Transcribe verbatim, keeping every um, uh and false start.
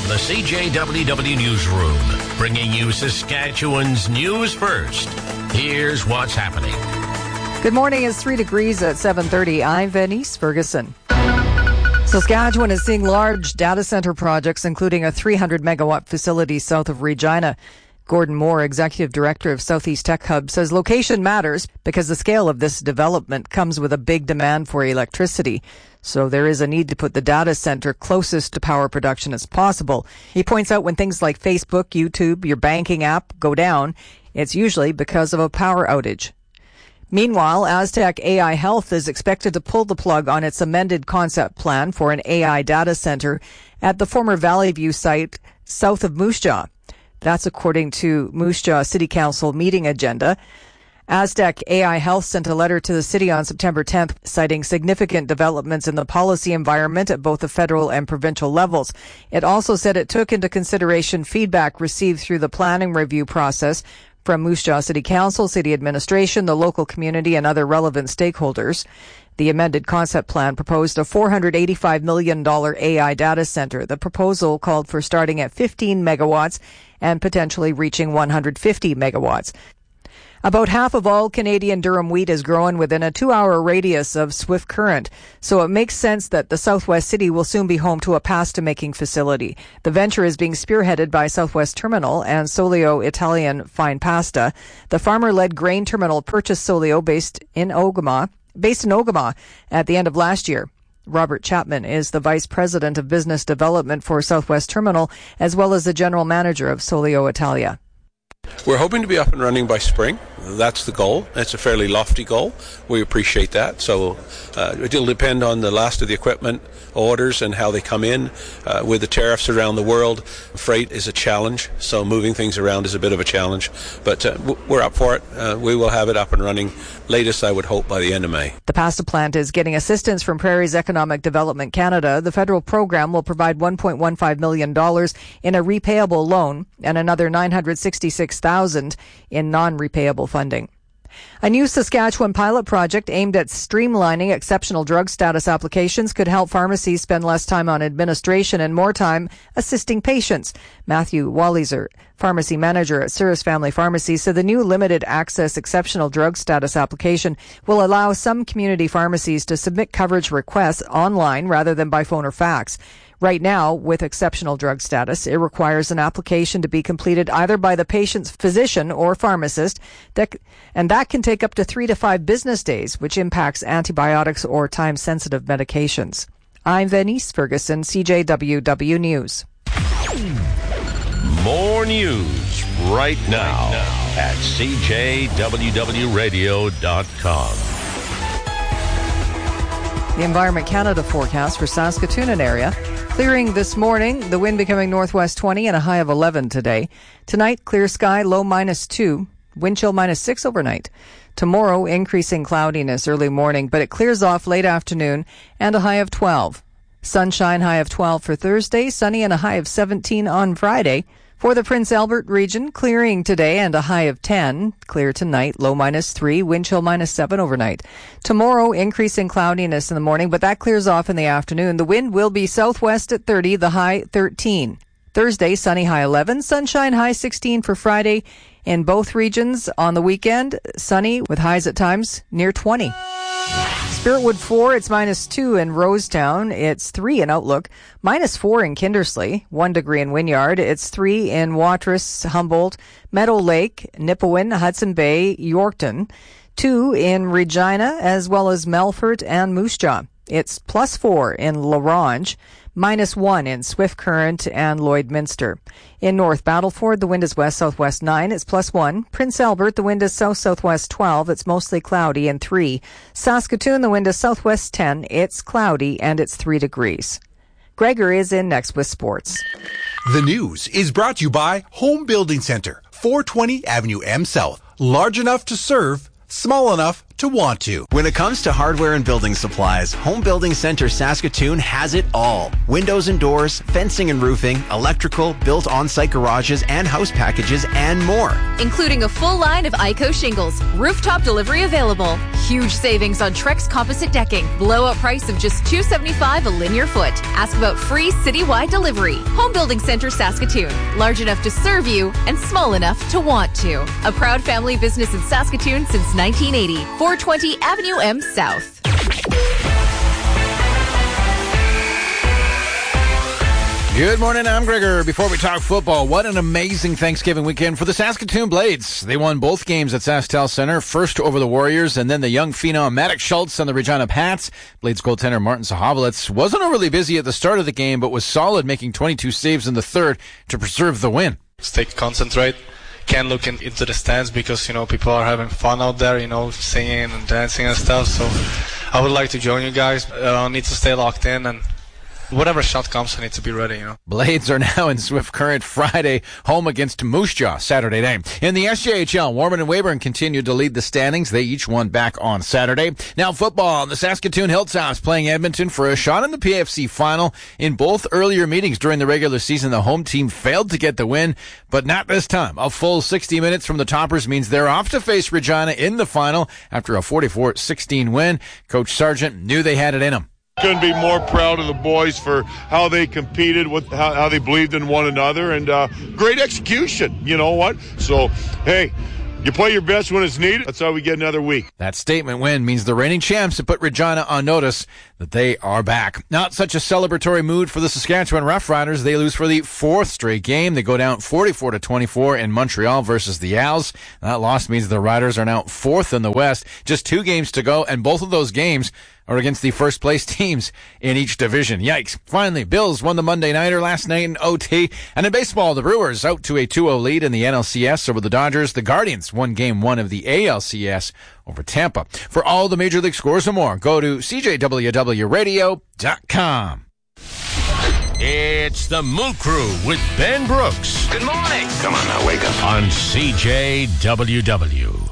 the C J W W Newsroom, bringing you Saskatchewan's news first. Here's what's happening. Good morning. It's three degrees at seven thirty. I'm Venice Ferguson. Saskatchewan is seeing large data center projects, including a three hundred megawatt facility south of Regina. Gordon Moore, Executive Director of Southeast Tech Hub, says location matters because the scale of this development comes with a big demand for electricity. So there is a need to put the data center closest to power production as possible. He points out when things like Facebook, YouTube, your banking app go down, it's usually because of a power outage. Meanwhile, Aztec A I Health is expected to pull the plug on its amended concept plan for an A I data center at the former Valley View site south of Moose Jaw. That's according to Moose Jaw City Council meeting agenda. Aztec A I Health sent a letter to the city on September tenth citing significant developments in the policy environment at both the federal and provincial levels. It also said it took into consideration feedback received through the planning review process from Moose Jaw City Council, city administration, the local community, and other relevant stakeholders. The amended concept plan proposed a four hundred eighty-five million dollars A I data center. The proposal called for starting at fifteen megawatts and potentially reaching one hundred fifty megawatts. About half of all Canadian durum wheat is grown within a two-hour radius of Swift Current, so it makes sense that the Southwest City will soon be home to a pasta-making facility. The venture is being spearheaded by Southwest Terminal and Solio Italian Fine Pasta. The farmer-led grain terminal purchased Solio based in Ogama, based in Ogama at the end of last year. Robert Chapman is the Vice President of Business Development for Southwest Terminal, as well as the General Manager of Solio Italia. We're hoping to be up and running by spring. That's the goal. It's a fairly lofty goal. We appreciate that. So uh, it'll depend on the last of the equipment orders and how they come in. Uh, with the tariffs around the world, freight is a challenge. So moving things around is a bit of a challenge. But uh, we're up for it. Uh, we will have it up and running latest, I would hope, by the end of May. The pasta plant is getting assistance from Prairie's Economic Development Canada. The federal program will provide one point one five million dollars in a repayable loan and another nine hundred sixty-six thousand dollars in non-repayable funding. A new Saskatchewan pilot project aimed at streamlining exceptional drug status applications could help pharmacies spend less time on administration and more time assisting patients. Matthew Walliser, pharmacy manager at Cirrus Family Pharmacy, said the new limited access exceptional drug status application will allow some community pharmacies to submit coverage requests online rather than by phone or fax. Right now, with exceptional drug status, it requires an application to be completed either by the patient's physician or pharmacist, that, and that can take up to three to five business days, which impacts antibiotics or time-sensitive medications. I'm Venice Ferguson, C J W W News. More news right now at C J W W radio dot com. The Environment Canada forecast for Saskatoon and area. Clearing this morning, the wind becoming northwest twenty and a high of eleven today. Tonight, clear sky, low minus two, wind chill minus six overnight. Tomorrow, increasing cloudiness early morning, but it clears off late afternoon and a high of twelve. Sunshine, high of twelve for Thursday, sunny and a high of seventeen on Friday. For the Prince Albert region, clearing today and a high of ten. Clear tonight, low minus three, wind chill minus seven overnight. Tomorrow, increasing cloudiness in the morning, but that clears off in the afternoon. The wind will be southwest at thirty, the high thirteen. Thursday, sunny, high eleven. Sunshine, high sixteen for Friday. In both regions on the weekend, sunny with highs at times near twenty. Spiritwood four, it's minus two in Rosetown. It's three in Outlook. Minus four in Kindersley. One degree in Wynyard. It's three in Watrous, Humboldt, Meadow Lake, Nipawin, Hudson Bay, Yorkton. Two in Regina, as well as Melfort and Moose Jaw. It's plus four in La Ronge. Minus one in Swift Current and Lloydminster. In North Battleford, the wind is west-southwest nine. It's plus one. Prince Albert, the wind is south-southwest twelve. It's mostly cloudy and three. Saskatoon, the wind is southwest ten. It's cloudy and it's three degrees. Gregor is in next with sports. The news is brought to you by Home Building Center, four twenty Avenue M South. Large enough to serve, small enough to want to. When it comes to hardware and building supplies, Home Building Center Saskatoon has it all. Windows and doors, fencing and roofing, electrical, built on-site garages and house packages, and more. Including a full line of I C O shingles, rooftop delivery available, huge savings on Trex composite decking, blowout price of just two dollars and seventy-five cents a linear foot. Ask about free citywide delivery. Home Building Center Saskatoon, large enough to serve you and small enough to want to. A proud family business in Saskatoon since nineteen eighty. four twenty Avenue M South. Good morning, I'm Gregor. Before we talk football, what an amazing Thanksgiving weekend for the Saskatoon Blades. They won both games at SaskTel Center, first over the Warriors, and then the young phenom Maddox Schultz and the Regina Pats. Blades goaltender Martin Sahavalitz wasn't overly busy at the start of the game, but was solid, making twenty-two saves in the third to preserve the win. Stay concentrate. Can't look in, into the stands because, you know, people are having fun out there, you know, singing and dancing and stuff. So I would like to join you guys. I uh, need to stay locked in, and whatever shot comes, I need to be ready, you know. Blades are now in Swift Current Friday, home against Moose Jaw Saturday night. In the S J H L, Warman and Weyburn continued to lead the standings. They each won back on Saturday. Now football, the Saskatoon Hilltops playing Edmonton for a shot in the P F C final. In both earlier meetings during the regular season, the home team failed to get the win, but not this time. A full sixty minutes from the Toppers means they're off to face Regina in the final after a forty-four sixteen win. Coach Sargent knew they had it in them. Couldn't be more proud of the boys for how they competed, with how, how they believed in one another, and uh, great execution. You know what? So, hey, you play your best when it's needed. That's how we get another week. That statement win means the reigning champs have put Regina on notice that they are back. Not such a celebratory mood for the Saskatchewan Roughriders. They lose for the fourth straight game. They go down forty-four to twenty-four in Montreal versus the Owls. That loss means the Riders are now fourth in the West. Just two games to go, and both of those games are against the first place teams in each division. Yikes. Finally, Bills won the Monday Nighter last night in O T. And in baseball, the Brewers out to a two oh lead in the N L C S over the Dodgers. The Guardians won game one of the A L C S over Tampa. For all the Major League scores and more, go to C J W W radio dot com. It's the Moo Crew with Ben Brooks. Good morning. Come on now, wake up. On C J W W.